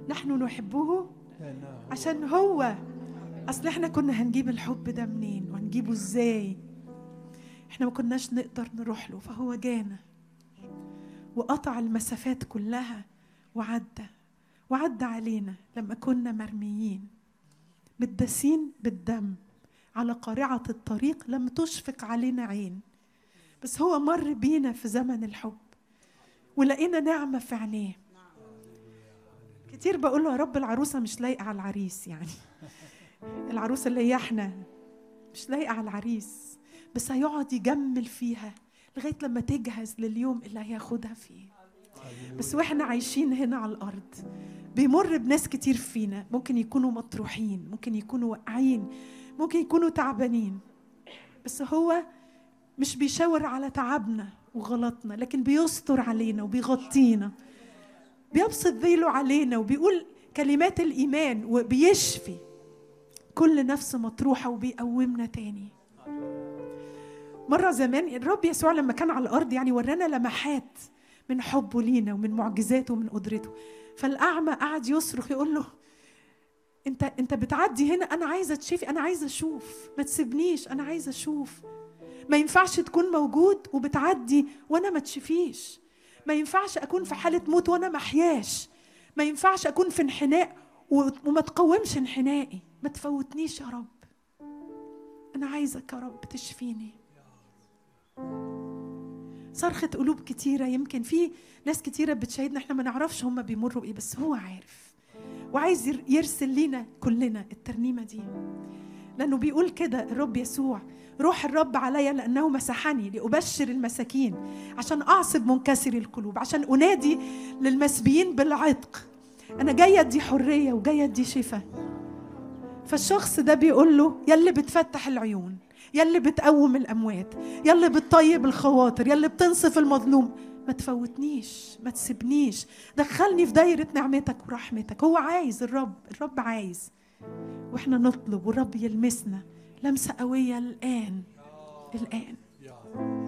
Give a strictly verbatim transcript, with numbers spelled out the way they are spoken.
نحن نحبه عشان هو. أصل إحنا كنا هنجيب الحب ده منين وهنجيبه إزاي؟ إحنا ما كناش نقدر نروح له، فهو جانا وقطع المسافات كلها وعدى وعدى علينا لما كنا مرميين متداسين بالدم على قارعة الطريق، لم تشفق علينا عين. بس هو مر بينا في زمن الحب ولقينا نعمة في عينيه. كتير بقول له يا رب العروسة مش لايقة على العريس، يعني العروسة اللي هي احنا مش لايقة على العريس، بس هيقعد يجمل فيها لغاية لما تجهز لليوم اللي هياخدها فيه. بس واحنا عايشين هنا على الأرض بيمر بناس كتير فينا، ممكن يكونوا مطروحين، ممكن يكونوا واقعين، ممكن يكونوا تعبانين، بس هو مش بيشاور على تعبنا وغلطنا، لكن بيستر علينا وبيغطينا، بيبسط ذيله علينا وبيقول كلمات الإيمان وبيشفي كل نفس مطروحة وبيقومنا تاني. مرة زمان الرب يسوع لما كان على الأرض يعني ورانا لمحات من حبه لينا ومن معجزاته ومن قدرته. فالأعمى قعد يصرخ يقول له انت انت بتعدي هنا، انا عايزه تشوفي، انا عايزه اشوف، ما تسيبنيش، انا عايزه اشوف. ما ينفعش تكون موجود وبتعدي وانا ما تشوفيش. ما ينفعش اكون في حاله موت وانا ما احياش. ما ينفعش اكون في انحناء وما تقومش انحنائي. ما تفوتنيش يا رب، انا عايزك يا رب تشفيني. صرخة قلوب كتيرة، يمكن في ناس كتيرة بتشاهدنا احنا ما نعرفش هم بيمروا ايه، بس هو عارف وعايز يرسل لنا كلنا الترنيمة دي، لأنه بيقول كده الرب يسوع: روح الرب عليا لأنه مسحني لأبشر المساكين، عشان أعصب منكسري القلوب، عشان أنادي للمسبيين بالعتق. أنا جاية دي حرية وجاية دي شفاء. فالشخص ده بيقول له: يلي بتفتح العيون، يلي بتقوم الأموات، يلي بتطيب الخواطر، يلي بتنصف المظلوم، ما تفوتنيش، ما تسيبنيش، دخلني في دايرة نعمتك ورحمتك. هو عايز، الرب الرب عايز، واحنا نطلب والرب يلمسنا لمسة قوية الآن الآن.